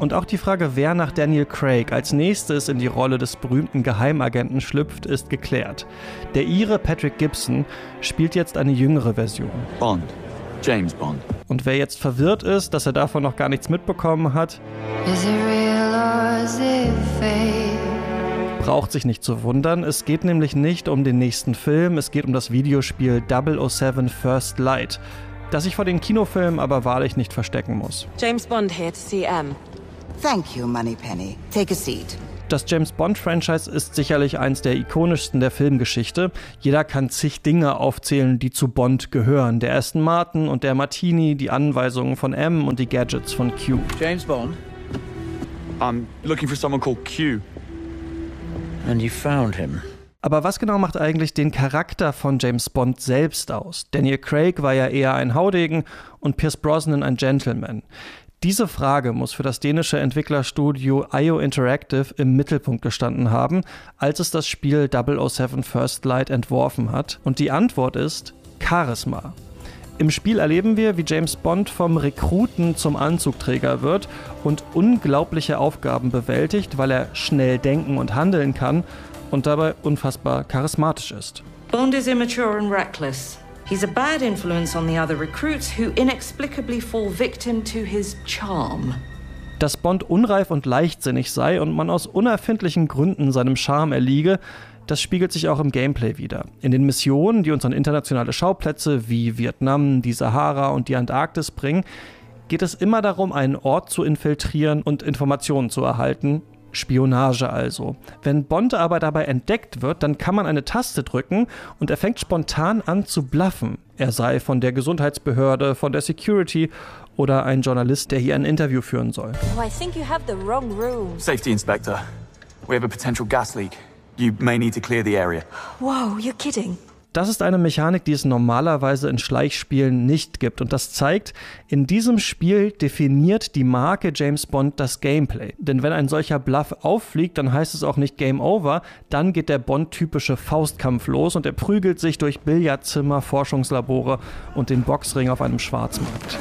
Und auch die Frage, wer nach Daniel Craig als nächstes in die Rolle des berühmten Geheimagenten schlüpft, ist geklärt. Der Ire Patrick Gibson spielt jetzt eine jüngere Version. Bond. James Bond. Und wer jetzt verwirrt ist, dass er davon noch gar nichts mitbekommen hat, braucht sich nicht zu wundern. Es geht nämlich nicht um den nächsten Film, es geht um das Videospiel 007 First Light, das sich vor den Kinofilmen aber wahrlich nicht verstecken muss. James Bond here to see M. Thank you, Moneypenny. Take a seat. Das James-Bond-Franchise ist sicherlich eins der ikonischsten der Filmgeschichte. Jeder kann zig Dinge aufzählen, die zu Bond gehören. Der Aston Martin und der Martini, die Anweisungen von M und die Gadgets von Q. James Bond? I'm looking for someone called Q. And you found him. Aber was genau macht eigentlich den Charakter von James Bond selbst aus? Daniel Craig war ja eher ein Haudegen und Pierce Brosnan ein Gentleman. Diese Frage muss für das dänische Entwicklerstudio IO Interactive im Mittelpunkt gestanden haben, als es das Spiel 007 First Light entworfen hat. Und die Antwort ist Charisma. Im Spiel erleben wir, wie James Bond vom Rekruten zum Anzugträger wird und unglaubliche Aufgaben bewältigt, weil er schnell denken und handeln kann und dabei unfassbar charismatisch ist. Bond is immature and reckless. He's a bad influence on the other recruits who inexplicably fall victim to his charm. Dass Bond unreif und leichtsinnig sei und man aus unerfindlichen Gründen seinem Charme erliege, das spiegelt sich auch im Gameplay wider. In den Missionen, die uns an internationale Schauplätze wie Vietnam, die Sahara und die Antarktis bringen, geht es immer darum, einen Ort zu infiltrieren und Informationen zu erhalten. Spionage also. Wenn Bond aber dabei entdeckt wird, dann kann man eine Taste drücken und er fängt spontan an zu bluffen. Er sei von der Gesundheitsbehörde, von der Security oder ein Journalist, der hier ein Interview führen soll. Oh, I think you have the wrong room. Safety Inspector. We have a potential gas leak. You may need to clear the area. Whoa, you're kidding. Das ist eine Mechanik, die es normalerweise in Schleichspielen nicht gibt. Und das zeigt, in diesem Spiel definiert die Marke James Bond das Gameplay. Denn wenn ein solcher Bluff auffliegt, dann heißt es auch nicht Game Over. Dann geht der Bond-typische Faustkampf los und er prügelt sich durch Billardzimmer, Forschungslabore und den Boxring auf einem Schwarzmarkt.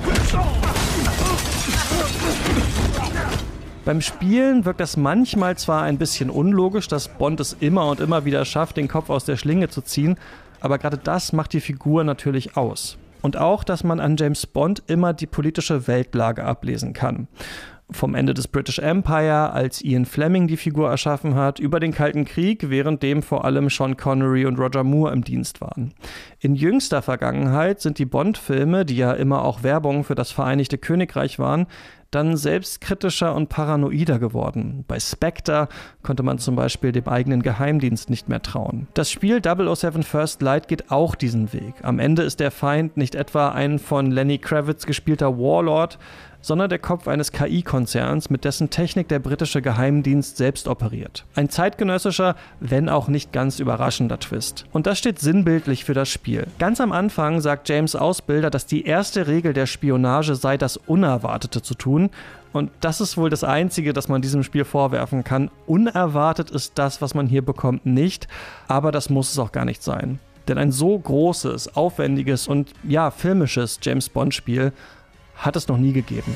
Beim Spielen wirkt das manchmal zwar ein bisschen unlogisch, dass Bond es immer und immer wieder schafft, den Kopf aus der Schlinge zu ziehen, aber gerade das macht die Figur natürlich aus. Und auch, dass man an James Bond immer die politische Weltlage ablesen kann. Vom Ende des British Empire, als Ian Fleming die Figur erschaffen hat, über den Kalten Krieg, währenddem vor allem Sean Connery und Roger Moore im Dienst waren. In jüngster Vergangenheit sind die Bond-Filme, die ja immer auch Werbung für das Vereinigte Königreich waren, dann selbstkritischer und paranoider geworden. Bei Spectre konnte man zum Beispiel dem eigenen Geheimdienst nicht mehr trauen. Das Spiel 007 First Light geht auch diesen Weg. Am Ende ist der Feind nicht etwa ein von Lenny Kravitz gespielter Warlord, sondern der Kopf eines KI-Konzerns, mit dessen Technik der britische Geheimdienst selbst operiert. Ein zeitgenössischer, wenn auch nicht ganz überraschender Twist. Und das steht sinnbildlich für das Spiel. Ganz am Anfang sagt James' Ausbilder, dass die erste Regel der Spionage sei, das Unerwartete zu tun. Und das ist wohl das Einzige, das man diesem Spiel vorwerfen kann. Unerwartet ist das, was man hier bekommt, nicht. Aber das muss es auch gar nicht sein. Denn ein so großes, aufwendiges und ja, filmisches James-Bond-Spiel hat es noch nie gegeben.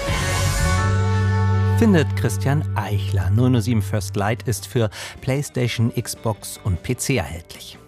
Findet Christian Eichler. 007 First Light ist für PlayStation, Xbox und PC erhältlich.